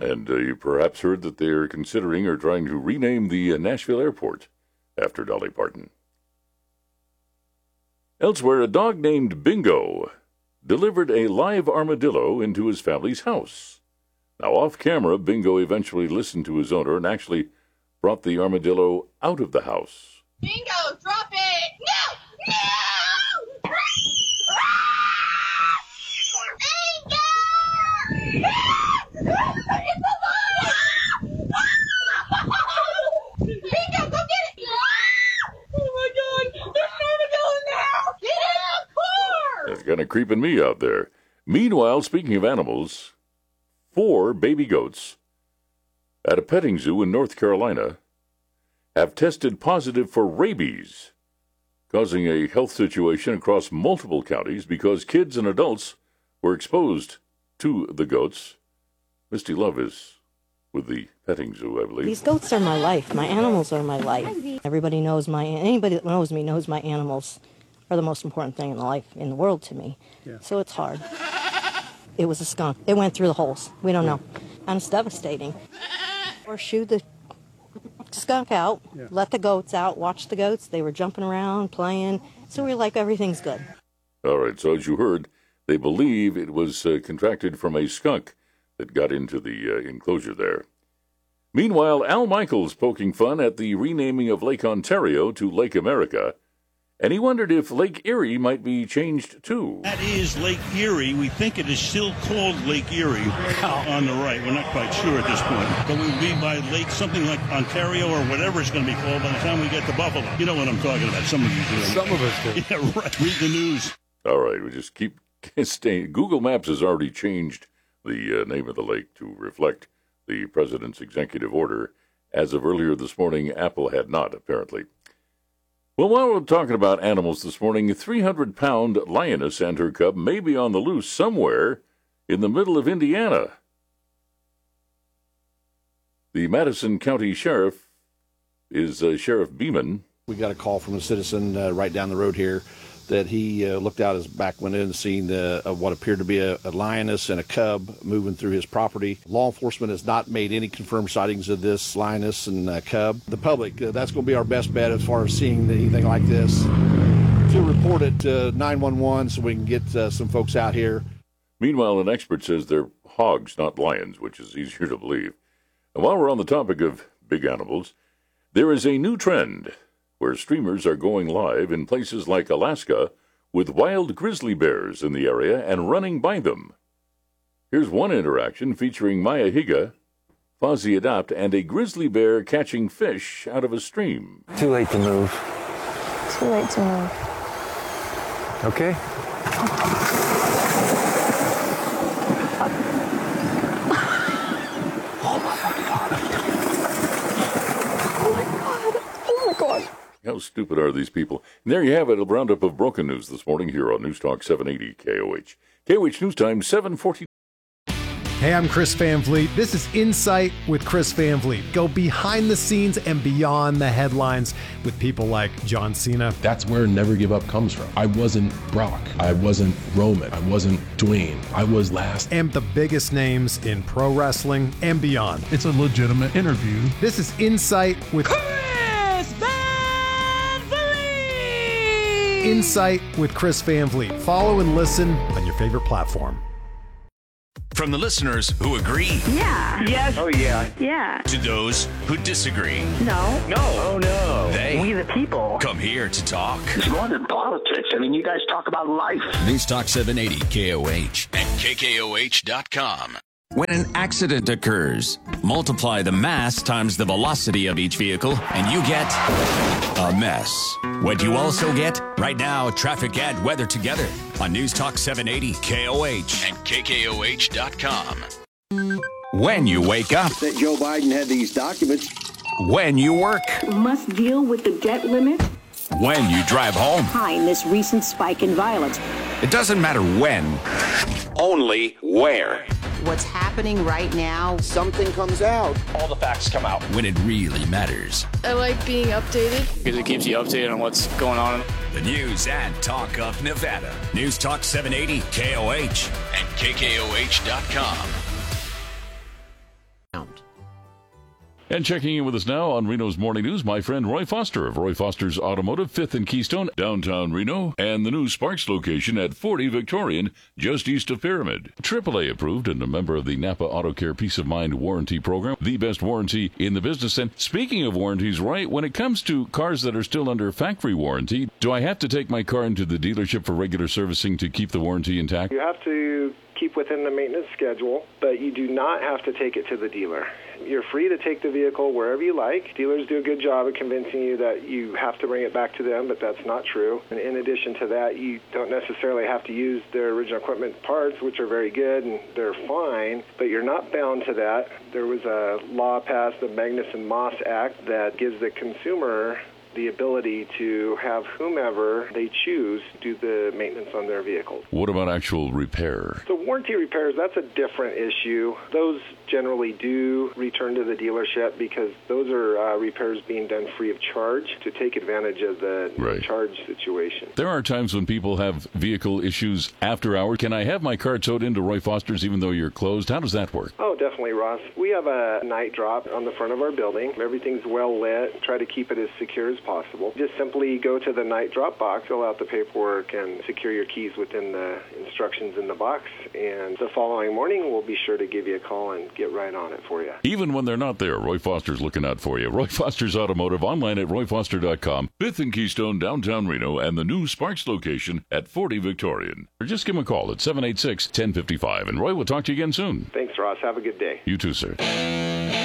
And you perhaps heard that they're considering or trying to rename the Nashville airport after Dolly Parton. Elsewhere, a dog named Bingo delivered a live armadillo into his family's house. Now, off camera, Bingo eventually listened to his owner and actually brought the armadillo out of the house. Bingo, drop it! No! No! Bingo! It's alive! Bingo, go get it! Oh my God! There's an armadillo in the house! Get out! Car! That's kind of creeping me out there. Meanwhile, speaking of animals, 4 baby goats at a petting zoo in North Carolina have tested positive for rabies, causing a health situation across multiple counties because kids and adults were exposed to the goats. Misty Love is with the petting zoo, I believe. These goats are my life. My animals are my life. Anybody that knows me knows my animals are the most important thing in the world to me. Yeah. So it's hard. It was a skunk. It went through the holes. We don't know. And it's devastating. Or shoo the skunk out, let the goats out, watch the goats. They were jumping around, playing. So we're like, everything's good. All right, so as you heard, they believe it was contracted from a skunk that got into the enclosure there. Meanwhile, Al Michaels poking fun at the renaming of Lake Ontario to Lake America, and he wondered if Lake Erie might be changed too. That is Lake Erie. We think it is still called Lake Erie on the right. We're not quite sure at this point. But we'll be by Lake something like Ontario or whatever it's going to be called by the time we get to Buffalo. You know what I'm talking about. Some of you do. Some of us do. Yeah, right. Read the news. All right, we just keep staying. Google Maps has already changed the name of the lake to reflect the president's executive order. As of earlier this morning, Apple had not, apparently. Well, while we're talking about animals this morning, a 300-pound lioness and her cub may be on the loose somewhere in the middle of Indiana. The Madison County Sheriff is Sheriff Beeman. We got a call from a citizen right down the road here that he looked out his back window and seen what appeared to be a lioness and a cub moving through his property. Law enforcement has not made any confirmed sightings of this lioness and cub. The public, that's going to be our best bet as far as seeing anything like this. To report it to 911 so we can get some folks out here. Meanwhile, an expert says they're hogs, not lions, which is easier to believe. And while we're on the topic of big animals, there is a new trend where streamers are going live in places like Alaska with wild grizzly bears in the area and running by them. Here's one interaction featuring Maya Higa, Fozzie Adapt, and a grizzly bear catching fish out of a stream. Too late to move. Too late to move. Okay. How stupid are these people? And there you have it, a roundup of broken news this morning here on News Talk 780 KOH. KOH News Time, 7:40. Hey, I'm Chris Van Vliet. This is Insight with Chris Van Vliet. Go behind the scenes and beyond the headlines with people like John Cena. That's where Never Give Up comes from. I wasn't Brock. I wasn't Roman. I wasn't Dwayne. I was last. And the biggest names in pro wrestling and beyond. It's a legitimate interview. This is Insight with Insight with Chris Van Vliet. Follow and listen on your favorite platform. From the listeners who agree. Yeah. Yes. Oh, yeah. Yeah. To those who disagree. No. No. Oh, no. They. We the people. Come here to talk. It's more than politics. I mean, you guys talk about life. News Talk 780 KOH and KKOH.com. When an accident occurs, multiply the mass times the velocity of each vehicle, and you get a mess. What do you also get? Right now, traffic and weather together on News Talk 780 KOH and KKOH.com. When you wake up. That Joe Biden had these documents. When you work. Must deal with the debt limit. When you drive home. Behind this recent spike in violence. It doesn't matter when, only where. What's happening right now. Something comes out. All the facts come out. When it really matters. I like being updated. Because it keeps you updated on what's going on. The news and talk of Nevada. News Talk 780 KOH and KKOH.com. And checking in with us now on Reno's Morning News, my friend Roy Foster of Roy Foster's Automotive, 5th and Keystone, downtown Reno, and the new Sparks location at 40 Victorian, just east of Pyramid. AAA approved and a member of the Napa Auto Care Peace of Mind warranty program, the best warranty in the business. And speaking of warranties, Roy, when it comes to cars that are still under factory warranty, do I have to take my car into the dealership for regular servicing to keep the warranty intact? You have to keep within the maintenance schedule, but you do not have to take it to the dealer. You're free to take the vehicle wherever you like. Dealers do a good job of convincing you that you have to bring it back to them, but that's not true. And in addition to that, you don't necessarily have to use their original equipment parts, which are very good and they're fine, but you're not bound to that. There was a law passed, the Magnuson-Moss Act, that gives the consumer the ability to have whomever they choose do the maintenance on their vehicles. What about actual repair? So warranty repairs, that's a different issue. Those generally do return to the dealership because those are repairs being done free of charge to take advantage of the charge situation. There are times when people have vehicle issues after hours. Can I have my car towed into Roy Foster's even though you're closed? How does that work? Oh, definitely, Ross. We have a night drop on the front of our building. Everything's well lit. Try to keep it as secure as possible. Just simply go to the night drop box, fill out the paperwork, and secure your keys within the instructions in the box. And the following morning, we'll be sure to give you a call and get right on it for you. Even when they're not there, Roy Foster's looking out for you. Roy Foster's Automotive, online at royfoster.com, 5th and Keystone, downtown Reno, and the new Sparks location at 40 Victorian. Or just give him a call at 786-1055. And Roy, we'll talk to you again soon. Thanks, Ross. Have a good day. You too, sir.